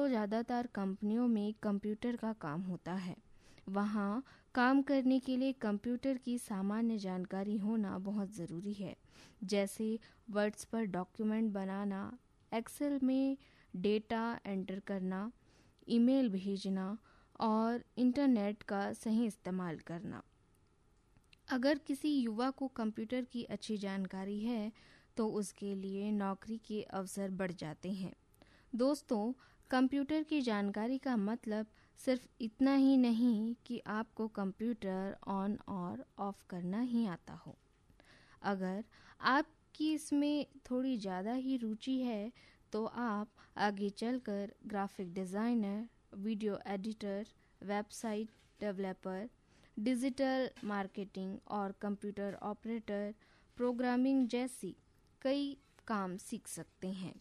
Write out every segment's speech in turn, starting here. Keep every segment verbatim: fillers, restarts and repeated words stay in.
तो ज़्यादातर कंपनियों में कंप्यूटर का काम होता है। वहाँ काम करने के लिए कंप्यूटर की सामान्य जानकारी होना बहुत ज़रूरी है, जैसे वर्ड्स पर डॉक्यूमेंट बनाना, एक्सेल में डेटा एंटर करना, ईमेल भेजना और इंटरनेट का सही इस्तेमाल करना। अगर किसी युवा को कंप्यूटर की अच्छी जानकारी है तो उसके लिए नौकरी के अवसर बढ़ जाते हैं। दोस्तों, कंप्यूटर की जानकारी का मतलब सिर्फ इतना ही नहीं कि आपको कंप्यूटर ऑन और ऑफ करना ही आता हो। अगर आपकी इसमें थोड़ी ज़्यादा ही रुचि है तो आप आगे चलकर graphic designer, video editor, website developer, digital marketing और कंप्यूटर ऑपरेटर, प्रोग्रामिंग जैसी कई काम सीख सकते हैं।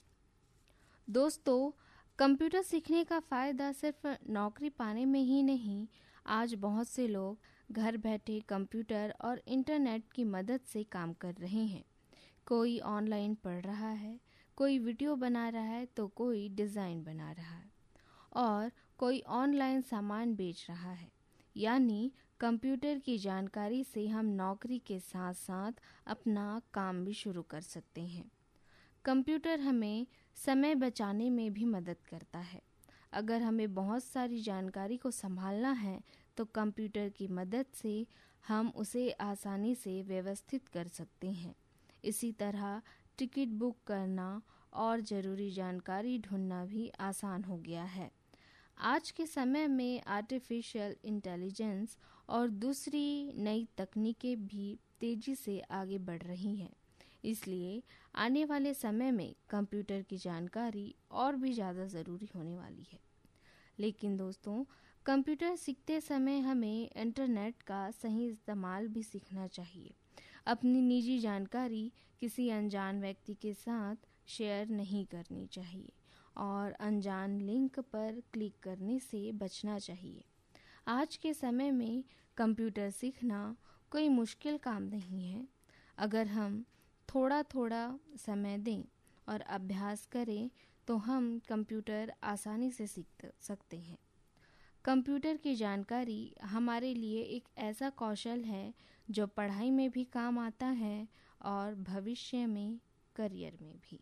दोस्तों, कंप्यूटर सीखने का फ़ायदा सिर्फ नौकरी पाने में ही नहीं, आज बहुत से लोग घर बैठे कंप्यूटर और इंटरनेट की मदद से काम कर रहे हैं। कोई ऑनलाइन पढ़ रहा है, कोई वीडियो बना रहा है तो कोई डिज़ाइन बना रहा है और कोई ऑनलाइन सामान बेच रहा है। यानी कंप्यूटर की जानकारी से हम नौकरी के साथ साथ अपना काम भी शुरू कर सकते हैं। कंप्यूटर हमें समय बचाने में भी मदद करता है। अगर हमें बहुत सारी जानकारी को संभालना है तो कंप्यूटर की मदद से हम उसे आसानी से व्यवस्थित कर सकते हैं। इसी तरह टिकट बुक करना और ज़रूरी जानकारी ढूंढना भी आसान हो गया है। आज के समय में आर्टिफिशियल इंटेलिजेंस और दूसरी नई तकनीकें भी तेज़ी से आगे बढ़ रही हैं। इसलिए आने वाले समय में कंप्यूटर की जानकारी और भी ज़्यादा ज़रूरी होने वाली है। लेकिन दोस्तों, कंप्यूटर सीखते समय हमें इंटरनेट का सही इस्तेमाल भी सीखना चाहिए। अपनी निजी जानकारी किसी अनजान व्यक्ति के साथ शेयर नहीं करनी चाहिए और अनजान लिंक पर क्लिक करने से बचना चाहिए। आज के समय में कंप्यूटर सीखना कोई मुश्किल काम नहीं है। अगर हम थोड़ा थोड़ा समय दें और अभ्यास करें तो हम कंप्यूटर आसानी से सीख सकते हैं। कंप्यूटर की जानकारी हमारे लिए एक ऐसा कौशल है जो पढ़ाई में भी काम आता है और भविष्य में करियर में भी।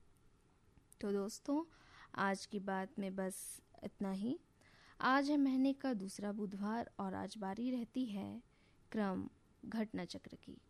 तो दोस्तों, आज की बात में बस इतना ही। आज है महीने का दूसरा बुधवार और आज बारी रहती है क्रम घटना चक्र की।